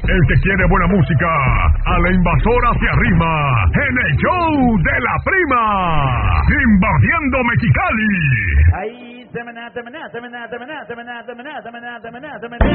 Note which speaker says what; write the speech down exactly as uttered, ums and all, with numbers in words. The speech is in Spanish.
Speaker 1: El que quiere buena música, a la invasora se arrima en el show de la prima, invadiendo Mexicali.
Speaker 2: Ahí, semana, semana, semana, semana, semana, semana, semana, semana, semana.